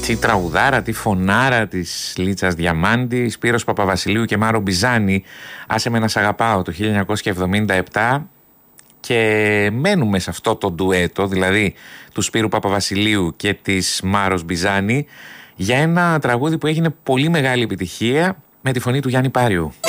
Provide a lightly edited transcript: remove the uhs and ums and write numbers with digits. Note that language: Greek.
Τι τραγουδάρα, τι φωνάρα της Λίτσας Διαμάντη, Σπύρος Παπαβασιλείου και Μάρο Μπιζάνη, Άσε με να σ' αγαπάω, το 1977, και μένουμε σε αυτό το ντουέτο, δηλαδή του Σπύρου Παπαβασιλείου και της Μάρος Μπιζάνη, για ένα τραγούδι που έγινε πολύ μεγάλη επιτυχία με τη φωνή του Γιάννη Πάριου.